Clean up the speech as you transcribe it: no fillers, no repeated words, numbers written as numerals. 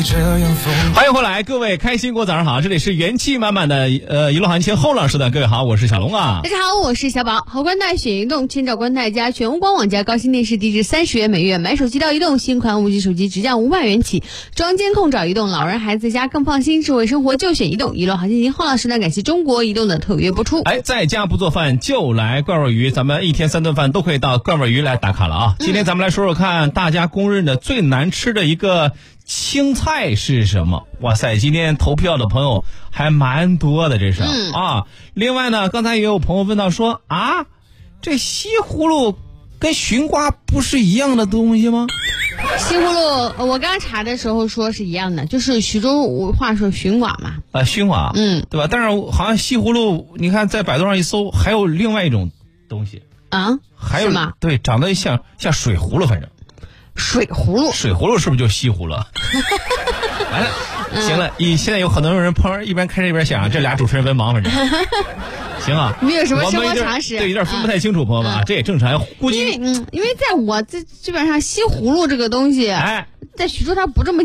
欢迎回来，各位开心果早上好，这里是元气满满的娱乐行情后浪时段，各位好，我是小龙啊。 大家好，我是小宝。好官贷选移动，千兆官贷加全屋官网加高新电视低至30元每月，买手机到移动，新款5G手机直降500元起，装监控找移动，老人孩子家更放心，智慧生活就选移动。娱乐行情后浪时段，感谢中国移动的特约播出。 在家不做饭就来怪味鱼，咱们一天3顿饭都可以到怪味鱼来打卡了啊。今天咱们来说说看，大家公认的最难吃的一个青菜是什么？哇塞，今天投票的朋友还蛮多的，这是啊。另外呢，刚才也有朋友问到说啊，这西葫芦跟寻瓜不是一样的东西吗？ 西葫芦，我刚查的时候说是一样的，就是徐州话说寻瓜嘛。 寻瓜，对吧？但是好像西葫芦，你看在百度上一搜，还有另外一种东西啊， 还有是吗？ 对，长得像水葫芦，反正。 水葫芦是不是就西葫芦？完了，行了，现在有很多人一边开车一边想，这俩主持人文盲，反正行啊。 没有什么生活常识， 对，有点分不太清楚，朋友们，这也正常。估计因为在我基本上西葫芦这个东西，在徐州它不这么